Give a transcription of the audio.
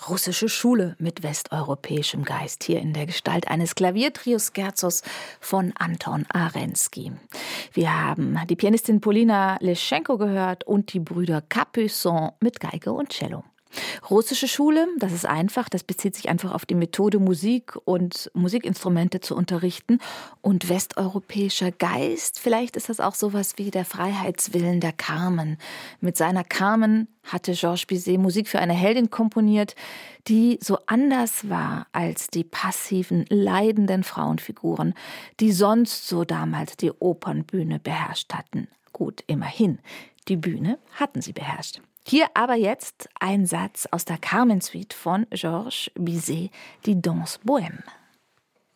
Russische Schule mit westeuropäischem Geist, hier in der Gestalt eines Klaviertrio-Scherzos von Anton Arensky. Wir haben die Pianistin Polina Leschenko gehört und die Brüder Capuçon mit Geige und Cello. Russische Schule, das ist einfach, das bezieht sich einfach auf die Methode, Musik und Musikinstrumente zu unterrichten. Und westeuropäischer Geist, vielleicht ist das auch sowas wie der Freiheitswillen der Carmen. Mit seiner Carmen hatte Georges Bizet Musik für eine Heldin komponiert, die so anders war als die passiven, leidenden Frauenfiguren, die sonst so damals die Opernbühne beherrscht hatten. Gut, immerhin, die Bühne hatten sie beherrscht. Hier aber jetzt ein Satz aus der Carmen-Suite von Georges Bizet, die Danse Bohème.